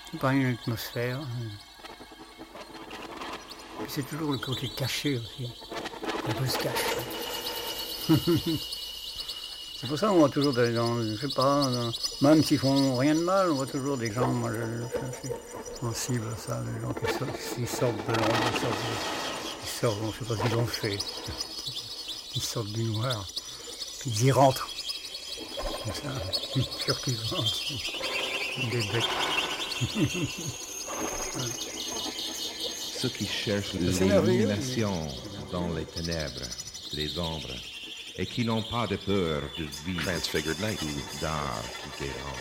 Pas une atmosphère. Puis c'est toujours le côté caché aussi. Un peu se cache. C'est pour ça qu'on voit toujours des gens, je sais pas, même s'ils font rien de mal, on voit toujours des gens, moi je suis sensible à ça, des gens qui sortent de l'ombre, ils sortent, on ne sait pas ce qu'ils ont fait, ils sortent du noir, puis ils y rentrent, comme ça, furtivement, des bêtes. Ceux qui cherchent C'est merveilleux. l'illumination dans les ténèbres, les ombres, et qui n'ont pas de peur de vivre Transfigured Night. ou d'art qui dérange.